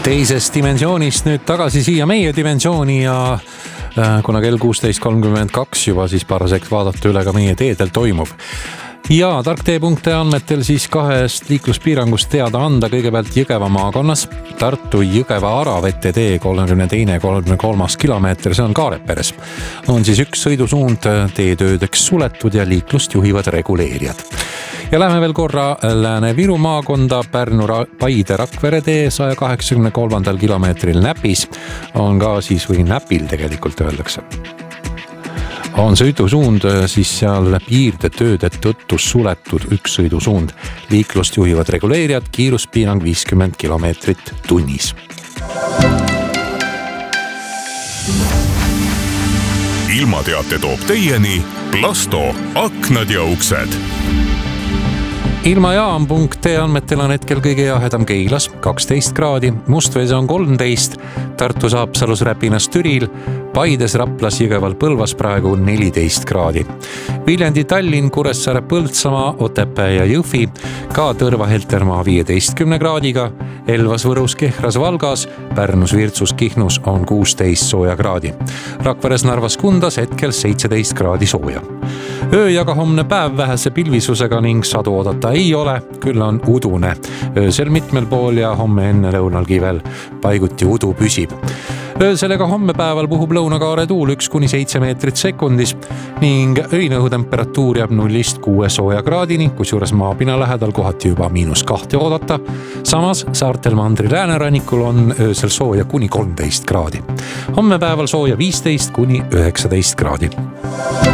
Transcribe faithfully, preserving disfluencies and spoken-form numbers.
Teisest dimensioonist nüüd tagasi siia meie dimensiooni ja kuna kell kuusteist kolmkümmend kaks juba siis paraseks vaadata üle ka meie teedel toimub. Ja tarktee.ee andmetel siis kahest liikluspiirangust teada anda kõigepealt Jõgeva maakonnas. Tartu Jõgeva Aravete tee kolmekümne teine kolmekümne kolmas kilomeeter, see on Kaareperes. On siis üks sõidusuund teetöödeks suletud ja liiklust juhivad reguleerijad. Ja lähme veel korra Lääne-Viru maakonda, Pärnu Paide Rakvere tee saja kaheksakümne kolmandal kilomeetril Näpis on ka siis või Näpil tegelikult öeldakse. On sõidusuund siis seal piirdetööde tõttu suletud üks sõidusuund. Liiklust juhivad reguleerijad, kiiruspiirang viiskümmend kilomeetrit tunnis. Ilmateate toob teieni Plasto, aknad ja uksed. Ilmajaam.ee andmetel on hetkel kõige jahedam Keilas kaksteist kraadi, Mustvees on kolmteist, Tartus Haapsalus Räpinas Türil, Paides Raplas Jõgeval Põlvas praegu neliteist kraadi. Viljandi Tallinn, Kuressaare Põltsamaa, Otepää ja Jõhvi, ka Tõrva Heltermaa viieteistkümne kraadiga, Elvas Võrus Kehras Valgas, Pärnus Virtsus Kihnus on kuusteist sooja kraadi. Rakveres Narvas Kundas hetkel seitseteist kraadi sooja. Öö ja ka homne päev vähese pilvisusega ning sadu oodata ei ole, küll on udune. Öösel mitmel pool ja homme enne lõunalgi veel paiguti udu püsib. Öösel ega homme päeval puhub lõunakaare tuul üks kuni seitse meetrit sekundis ning öine õhutemperatuur jääb nullist kuue sooja kraadini, kusjuures maapina lähedal kohati juba miinus kahte oodata. Samas saartel mandri läänerannikul on öösel sooja kuni kolmteist kraadi. Homme päeval sooja viisteist kuni üheksateist kraadi.